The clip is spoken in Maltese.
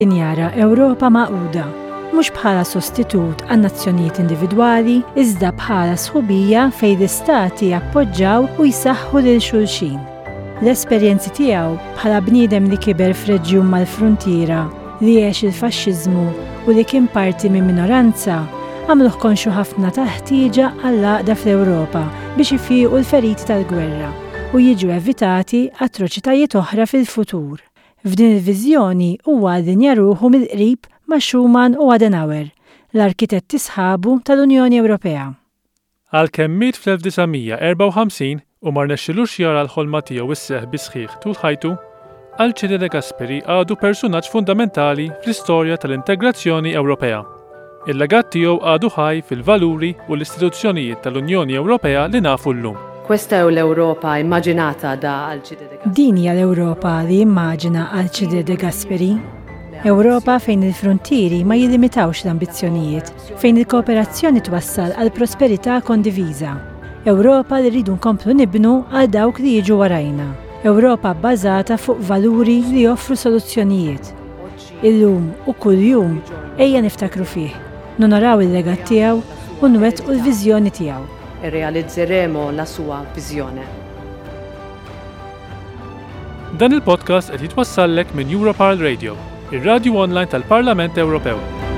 Jara Ewropa Magħquda, mhux bħala sostitut għan nazzjonijiet individwali, iżda bħala sħubija fejn l-istati jappoġġjaw u jsaħħu lil xulxin. L-esperjenzi tiegħu bħala bniedem li kiber f'reġjun mal-fruntiera li għex il-faxxiżmu u li kien parti minn minoranza għamluh konxu ħafna ta' ħtieġa għall-għaqda fl-Ewropa biex ifiequ l-feriti tal-gwerra u jiġu evitati atroċitajiet oħra fil-futur. F'din il-viżjoni huwa għadinja ruħu mill-qrib ma' Schuman u Adenauer, l-arkitetti sħabu tal-Unjoni Ewropea. Għalkemm miet fl-1954 u ma rnexxilux jara l-ħolma tiegħu isseħħ bi sħiħ tul ħajtu, Alcide De Gasperi għadu personaġġ fundamentali fl-istorja tal-integrazzjoni Ewropea. Il-legat tiegħu għadu ħaj fil-valuri u l-istituzzjonijiet tal-Unjoni Ewropea li nafu llum. Questa è l'Europa immaginata da Alcide De Gasperi. Din hija l-Ewropa li immaġina Alcide De Gasperi. Ewropa fejn il-frontieri ma jilimitawx l-ambizzjonijiet, fejn il-kooperazzjoni twassal għal prosperità kondiviża. Ewropa li rridu nkomplu nibnu għal dawk li jiġu warajna. Ewropa bbażata fuq valuri li joffru soluzzjonijiet. Illum u kuljum ejja niftakru fih, nonoraw il-legat tiegħu u nwettqu l-viżjoni tiegħu. E realizzeremo la sua visione. Dan il-podcast qed jitwassallek minn Europarl Radio, ir-radju online tal-Parlament Ewropew.